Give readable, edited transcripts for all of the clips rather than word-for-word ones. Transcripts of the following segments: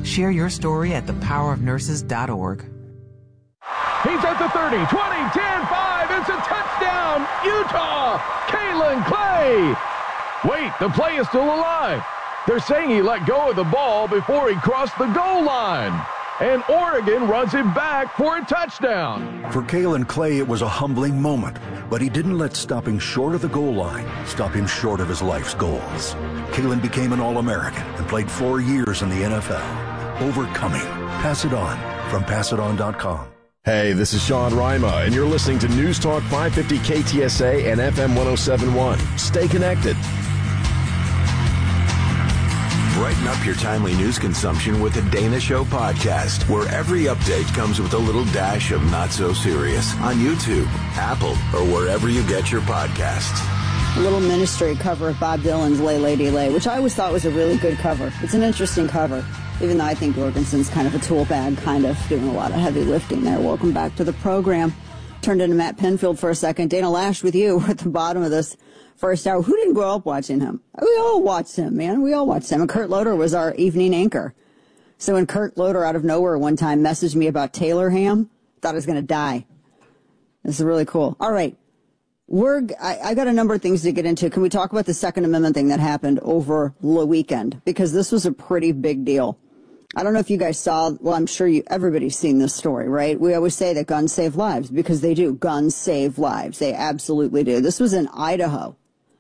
Share your story at thepowerofnurses.org. He's at the 30, 20, 10, 5. It's a touchdown, Utah! Kaelin Clay! Wait, the play is still alive. They're saying he let go of the ball before he crossed the goal line. And Oregon runs him back for a touchdown. For Kaelin Clay, it was a humbling moment, but he didn't let stopping short of the goal line stop him short of his life's goals. Kaelin became an All-American and played 4 years in the NFL. Overcoming. Pass It On from PassItOn.com. Hey, this is Sean Rima, and you're listening to News Talk 550 KTSA and FM 1071. Stay connected. Brighten up your timely news consumption with the Dana Show podcast, where every update comes with a little dash of not so serious on YouTube, Apple, or wherever you get your podcasts. A little ministry cover of Bob Dylan's Lay Lady Lay, which I always thought was a really good cover. It's an interesting cover, even though I think Jorgensen's kind of a tool bag, kind of doing a lot of heavy lifting there. Welcome back to the program. Turned into Matt Penfield for a second. Dana Lash with you at the bottom of this first hour. Who didn't grow up watching him? We all watched him, man. We all watched him. And Kurt Loder was our evening anchor. So when Kurt Loder out of nowhere one time messaged me about Taylor Ham, thought I was going to die. This is really cool. All right. I got a number of things to get into. Can we talk about the Second Amendment thing that happened over the weekend? Because this was a pretty big deal. I don't know if you guys saw, well, I'm sure everybody's seen this story, right? We always say that guns save lives because they do. Guns save lives. They absolutely do. This was in Idaho.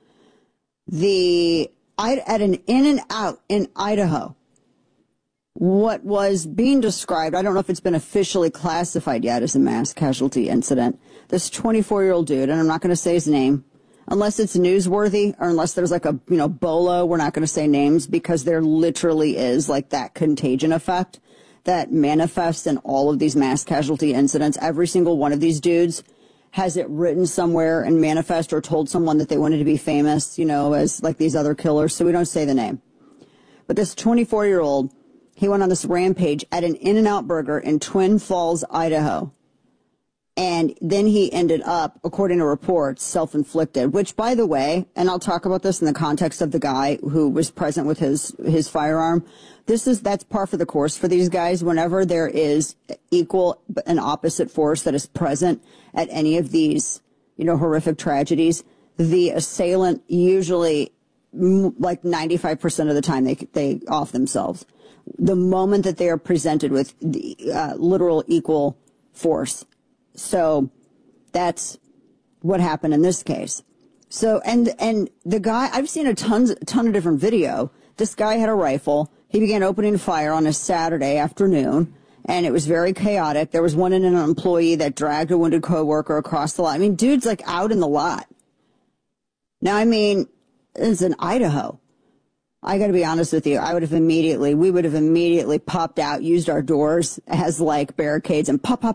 At an In-N-Out in Idaho, what was being described, I don't know if it's been officially classified yet as a mass casualty incident. This 24-year-old dude, and I'm not going to say his name, unless it's newsworthy or unless there's like a, bolo, we're not going to say names because there literally is like that contagion effect that manifests in all of these mass casualty incidents. Every single one of these dudes has it written somewhere and manifest or told someone that they wanted to be famous, as like these other killers. So we don't say the name. But this 24-year-old, he went on this rampage at an In-N-Out Burger in Twin Falls, Idaho. And then he ended up, according to reports, self-inflicted, which, by the way, and I'll talk about this in the context of the guy who was present with his firearm. That's par for the course for these guys. Whenever there is equal and opposite force that is present at any of these, horrific tragedies, the assailant usually, like 95% of the time, they off themselves. The moment that they are presented with the literal equal force. So that's what happened in this case. So, and the guy, I've seen a ton of different video. This guy had a rifle. He began opening fire on a Saturday afternoon, and it was very chaotic. There was an employee that dragged a wounded coworker across the lot. I mean, dude's like out in the lot. Now, it's in Idaho. I got to be honest with you. We would have immediately popped out, used our doors as like barricades and pop.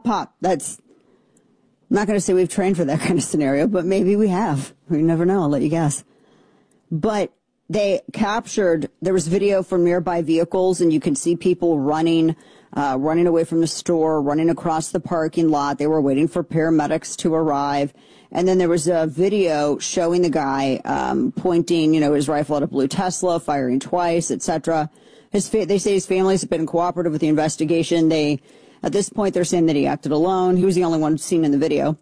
I'm not going to say we've trained for that kind of scenario, but maybe we have. We never know. I'll let you guess. But there was video from nearby vehicles, and you can see people running away from the store, running across the parking lot. They were waiting for paramedics to arrive. And then there was a video showing the guy pointing, his rifle at a blue Tesla, firing twice, etc. They say his family's been cooperative with the investigation. At this point, they're saying that he acted alone. He was the only one seen in the video.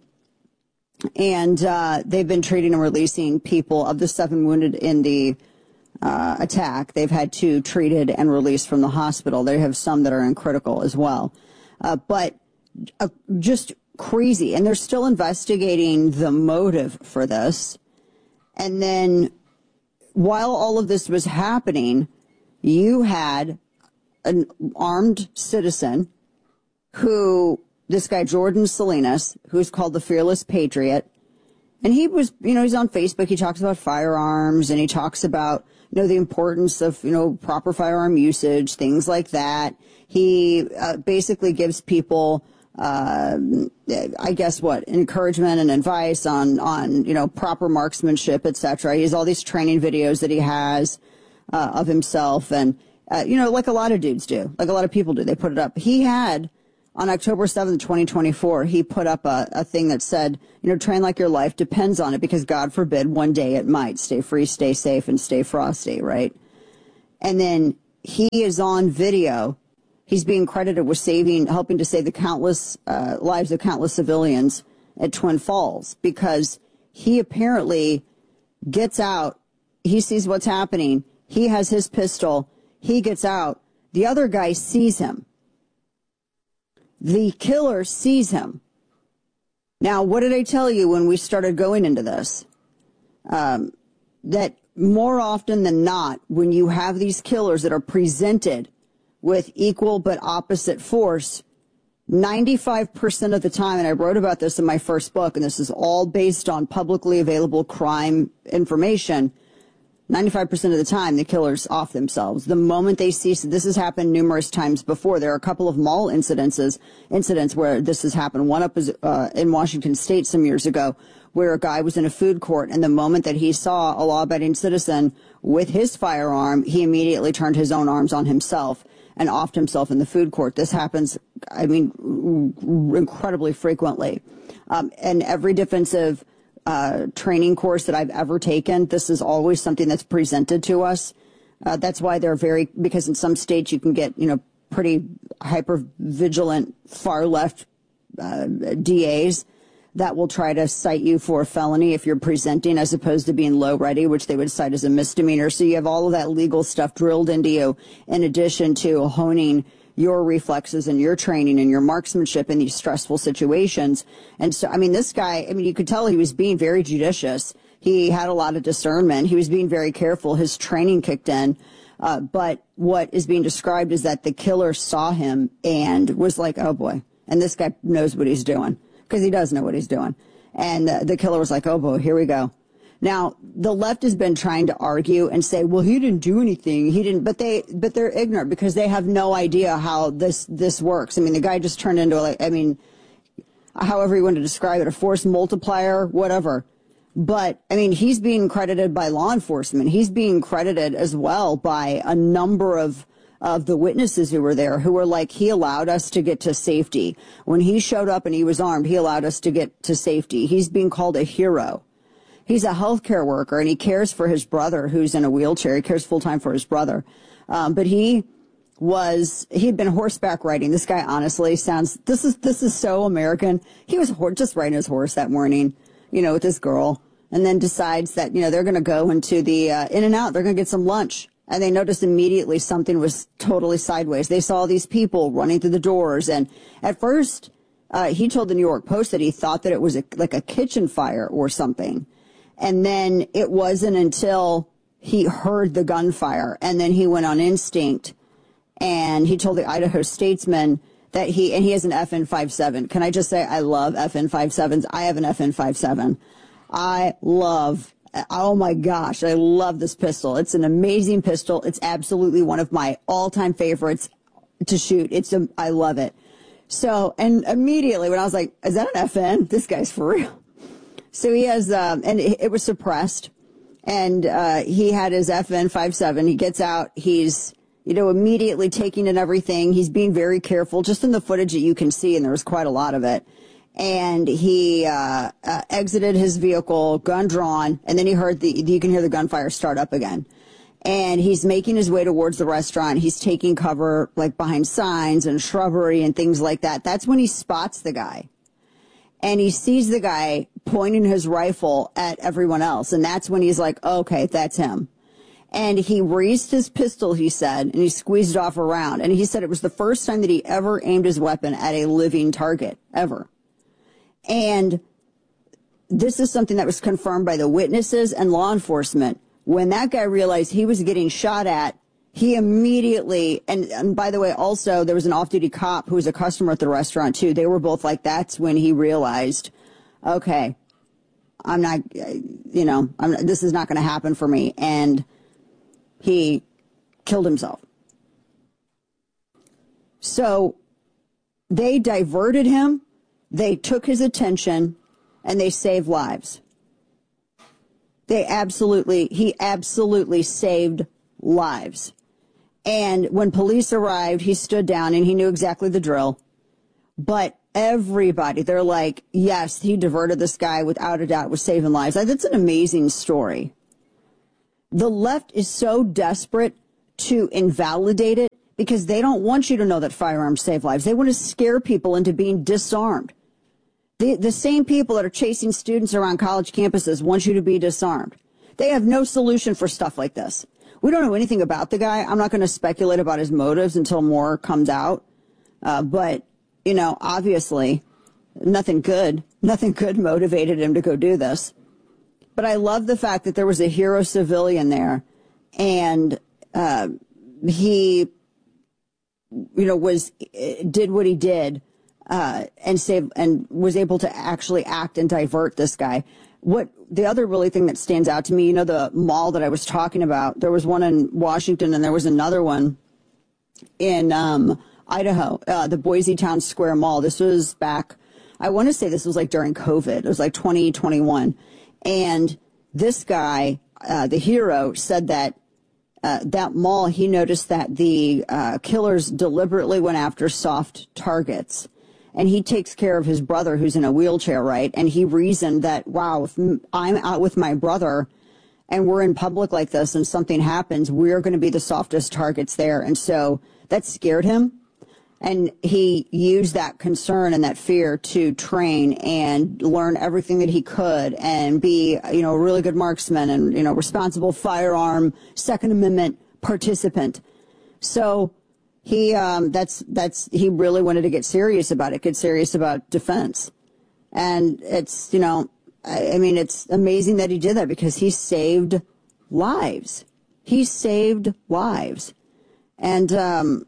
And they've been treating and releasing people. Of the 7 wounded in the attack, they've had 2 treated and released from the hospital. They have some that are in critical as well. But just crazy. And they're still investigating the motive for this. And then while all of this was happening, you had an armed citizen this guy, Jordan Salinas, who's called the Fearless Patriot. And he was, he's on Facebook. He talks about firearms and he talks about, the importance of, proper firearm usage, things like that. He basically gives people, encouragement and advice on, proper marksmanship, etc. He has all these training videos that he has of himself. And, like a lot of dudes do, like a lot of people do, they put it up. He had, on October 7th, 2024, he put up a thing that said, train like your life depends on it because God forbid one day it might. Stay free, stay safe, and stay frosty, right? And then he is on video He's being credited with helping to save the countless lives of countless civilians at Twin Falls, because he apparently gets out. He sees what's happening. He has his pistol. He gets out. The other guy sees him. The killer sees him. Now, what did I tell you when we started going into this? That more often than not, when you have these killers that are presented with equal but opposite force, 95% of the time, and I wrote about this in my first book, and this is all based on publicly available crime information, 95% of the time, the killer's off themselves. The moment they see, so this has happened numerous times before. There are a couple of mall incidents where this has happened. One up is in Washington State some years ago, where a guy was in a food court, and the moment that he saw a law-abiding citizen with his firearm, he immediately turned his own arms on himself and offed himself in the food court. This happens, I mean, incredibly frequently. And every defensive training course that I've ever taken, this is always something that's presented to us. That's why because in some states you can get, pretty hyper vigilant far left DAs that will try to cite you for a felony if you're presenting, as opposed to being low ready, which they would cite as a misdemeanor. So you have all of that legal stuff drilled into you, in addition to honing your reflexes and your training and your marksmanship in these stressful situations. And so, this guy, you could tell he was being very judicious. He had a lot of discernment. He was being very careful. His training kicked in. But what is being described is that the killer saw him and was like, oh boy. And this guy knows what he's doing, because he does know what he's doing. And the killer was like, oh boy, here we go. Now, the left has been trying to argue and say, well, he didn't do anything. He didn't, but they're ignorant, because they have no idea how this works. The guy just turned into however you want to describe it, a force multiplier, whatever. But, he's being credited by law enforcement. He's being credited as well by a number of the witnesses who were there, who were like, he allowed us to get to safety. When he showed up and he was armed, he allowed us to get to safety. He's being called a hero. He's a healthcare worker, and he cares for his brother who's in a wheelchair. He cares full time for his brother. But he'd been horseback riding. This guy honestly this is so American. He was just riding his horse that morning, with this girl, and then decides that, they're going to go into the In-N-Out. They're going to get some lunch. And they noticed immediately something was totally sideways. They saw these people running through the doors. And at first, he told the New York Post that he thought that it was like a kitchen fire or something. And then it wasn't until he heard the gunfire, and then he went on instinct, and he told the Idaho Statesman that he has an FN-57. Can I just say, I love FN-57s. I have an FN-57. Oh my gosh, I love this pistol. It's an amazing pistol. It's absolutely one of my all-time favorites to shoot. I love it. So, and immediately when I was like, is that an FN? This guy's for real. So he has, and it was suppressed, and he had his FN-57. He gets out. He's, immediately taking in everything. He's being very careful, just in the footage that you can see, and there was quite a lot of it. And he exited his vehicle, gun drawn, and then you can hear the gunfire start up again. And he's making his way towards the restaurant. He's taking cover, like behind signs and shrubbery and things like that. That's when he spots the guy. And he sees the guy pointing his rifle at everyone else. And that's when he's like, okay, that's him. And he raised his pistol, he said, and he squeezed off a round. And he said it was the first time that he ever aimed his weapon at a living target, ever. And this is something that was confirmed by the witnesses and law enforcement. When that guy realized he was getting shot at, he immediately, and by the way, also, there was an off-duty cop who was a customer at the restaurant, too. They were both like, that's when he realized, okay, I'm not, this is not going to happen for me. And he killed himself. So they diverted him, they took his attention, and they saved lives. He absolutely saved lives. And when police arrived, he stood down and he knew exactly the drill. But everybody, they're like, yes, he diverted this guy without a doubt, was saving lives. That's an amazing story. The left is so desperate to invalidate it because they don't want you to know that firearms save lives. They want to scare people into being disarmed. The same people that are chasing students around college campuses want you to be disarmed. They have no solution for stuff like this. We don't know anything about the guy. I'm not going to speculate about his motives until more comes out. But, you know, obviously nothing good motivated him to go do this. But I love the fact that there was a hero civilian there, and he, you know, did what he did, and was able to actually act and divert this guy. What the other really thing that stands out to me, you know, the mall that I was talking about, there was one in Washington and there was another one in Idaho, the Boise Town Square Mall. This was back, I want to say this was like during COVID. It was like 2021. And this guy, the hero, said that that mall, he noticed that the killers deliberately went after soft targets. And he takes care of his brother who's in a wheelchair, right? And he reasoned that, wow, if I'm out with my brother and we're in public like this and something happens, we're going to be the softest targets there. And so that scared him. And he used that concern and that fear to train and learn everything that he could and be, you know, a really good marksman and, you know, responsible firearm, Second Amendment participant. So he, he really wanted to get serious about it, get serious about defense. And it's, you know, I mean, it's amazing that he did that because he saved lives. He saved lives. And,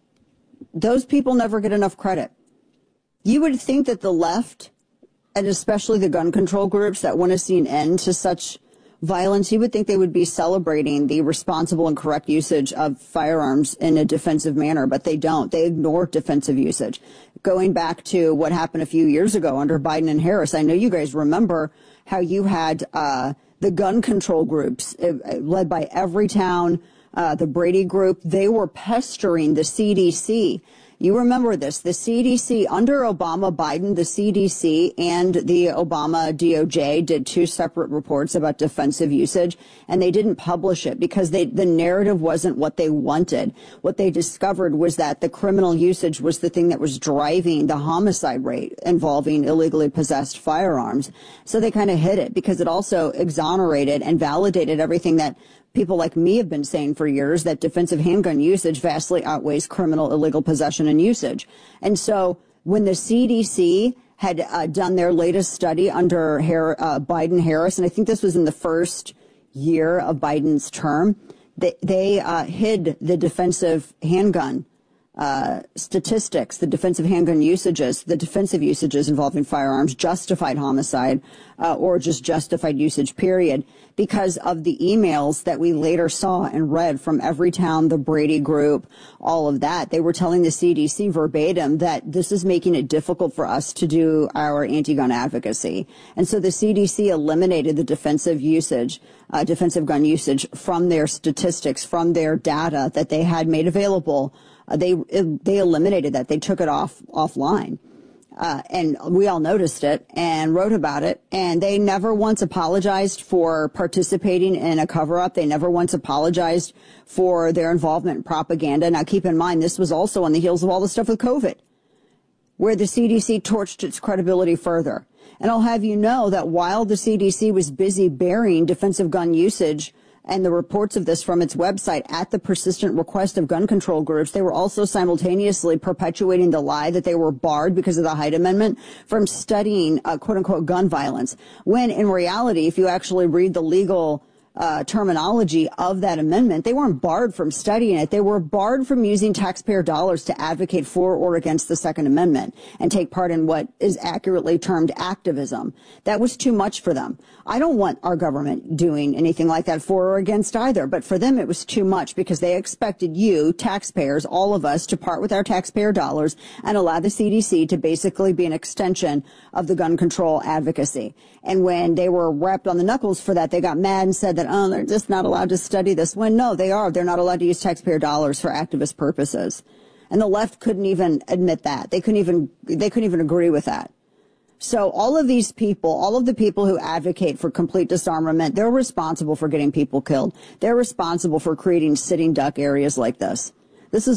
those people never get enough credit. You would think that the left, and especially the gun control groups that want to see an end to such violence, you would think they would be celebrating the responsible and correct usage of firearms in a defensive manner, but they don't. They ignore defensive usage. Going back to what happened a few years ago under Biden and Harris, I know you guys remember how you had the gun control groups led by Everytown, the Brady Group. They were pestering the CDC. You remember this, the CDC under Obama, Biden, the CDC and the Obama DOJ did two separate reports about defensive usage, and they didn't publish it because the narrative wasn't what they wanted. What they discovered was that the criminal usage was the thing that was driving the homicide rate involving illegally possessed firearms. So they kind of hid it because it also exonerated and validated everything that people like me have been saying for years, that defensive handgun usage vastly outweighs criminal illegal possession and usage. And so when the CDC had done their latest study under Biden-Harris, and I think this was in the first year of Biden's term, they hid the defensive handgun statistics, the defensive handgun usages, the defensive usages involving firearms, justified homicide, or just justified usage, period, because of the emails that we later saw and read from Everytown, the Brady Group, all of that. They were telling the CDC verbatim that this is making it difficult for us to do our anti-gun advocacy. And so the CDC eliminated the defensive usage, defensive gun usage from their statistics, from their data that they had made available. They eliminated that. They took it offline. And we all noticed it and wrote about it. And they never once apologized for participating in a cover-up. They never once apologized for their involvement in propaganda. Now, keep in mind, this was also on the heels of all the stuff with COVID, where the CDC torched its credibility further. And I'll have you know that while the CDC was busy burying defensive gun usage and the reports of this from its website at the persistent request of gun control groups, they were also simultaneously perpetuating the lie that they were barred because of the Hyde Amendment from studying quote-unquote gun violence, when in reality, if you actually read the legal terminology of that amendment, they weren't barred from studying it. They were barred from using taxpayer dollars to advocate for or against the Second Amendment and take part in what is accurately termed activism. That was too much for them. I don't want our government doing anything like that for or against either, but for them it was too much because they expected you, taxpayers, all of us, to part with our taxpayer dollars and allow the CDC to basically be an extension of the gun control advocacy. And when they were wrapped on the knuckles for that, they got mad and said that, oh, they're just not allowed to study this. When no, they are. They're not allowed to use taxpayer dollars for activist purposes. And the left couldn't even admit that. They couldn't even agree with that. So all of these people, all of the people who advocate for complete disarmament, they're responsible for getting people killed. They're responsible for creating sitting duck areas like this. This is